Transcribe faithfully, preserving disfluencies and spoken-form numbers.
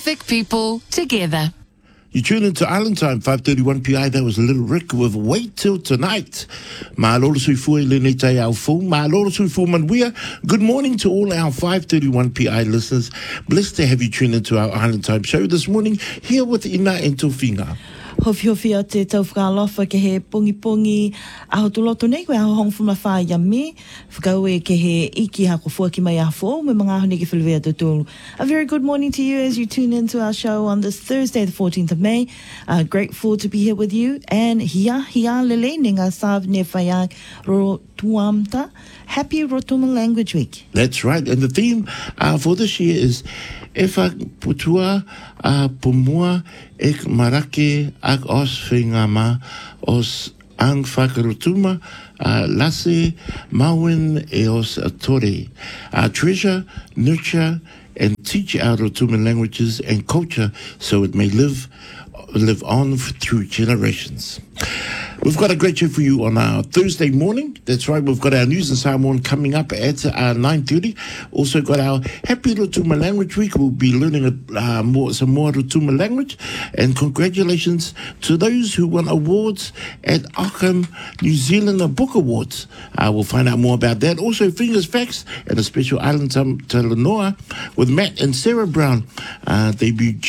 Pacific people together. You tune into Island Time, five thirty-one P I. That was a Little Rick with Wait Till Tonight. Ma lolo sui fui le nei tai au fu. Ma lolo sui fu manuia. Good morning to all our five thirty-one P I listeners. Blessed to have you tune into our Island Time show this morning here with Ina and Tofinga. Hofi hofi o te tau whakalofa ke he pongi pongi aho tuloto nei koe aho hongfuma wha yami whakau e ke he iki hako fua ki mai ahafo me mga aho niki whilwea tutulu. A very good morning to you as you tune into our show on this Thursday the fourteenth of May. Uh, grateful to be here with you and hia hia lele ninga sav ne whaiang rotuamta. Happy Rotuma Language Week. That's right, and the theme uh, for this year is Efa putua a pumua ek marake ak os whengama os ang whakarotuma uh, lase mawin e os atore. Uh, treasure, nurture, and teach our Rotuma languages and culture so it may live live on through generations. We've got a great show for you on our Thursday morning. That's right, we've got our News and Samoan coming up at uh, nine thirty. Also got our Happy Rotuma Language Week. We'll be learning uh, more, some more Rotuma language. And congratulations to those who won awards at Auckland, New Zealand Book Awards. Uh, we'll find out more about that. Also, Fingers Facts and a special Island Time Talanoa with Matt and Sarah Brown. Uh, they be